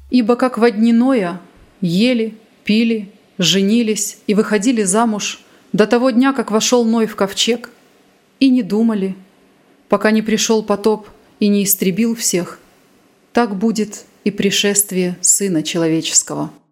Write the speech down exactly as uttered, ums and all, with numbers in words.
Ибо как во дни Ноя ели, пили, женились и выходили замуж до того дня, как вошел Ной в ковчег, и не думали, пока не пришел потоп и не истребил всех, так будет и пришествие Сына Человеческого».